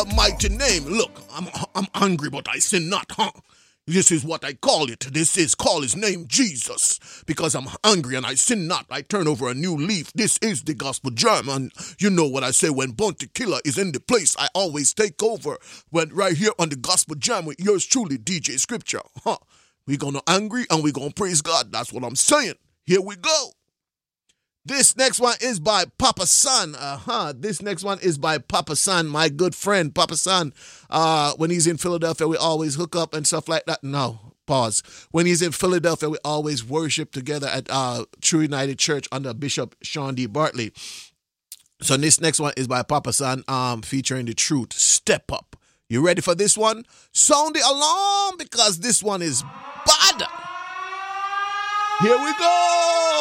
mighty name. Look, I'm hungry, but I sin not, huh? This is what I call it. This is call his name Jesus. Because I'm hungry and I sin not. I turn over a new leaf. This is the gospel germ. And you know what I say, when Bounty Killer is in the place, I always take over. When right here on the gospel germ with yours truly, DJ Scripture. Huh? We're gonna angry and we're gonna praise God. That's what I'm saying. Here we go. This next one is by Papa San. This next one is by Papa San, my good friend, Papa San. When he's in Philadelphia, we always hook up and stuff like that. No, pause. When he's in Philadelphia, we always worship together at True United Church under Bishop Sean D. Bartley. So this next one is by Papa San, featuring The Truth, Step Up. You ready for this one? Sound the alarm, because this one is bad. Here we go.